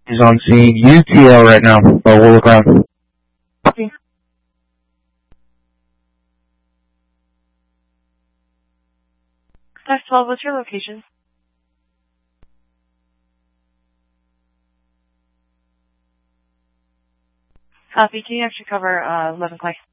He's on scene. UTL right now, but we'll look around. Copy. Staff 12, what's your location? Copy. Can you actually cover 11 Clay?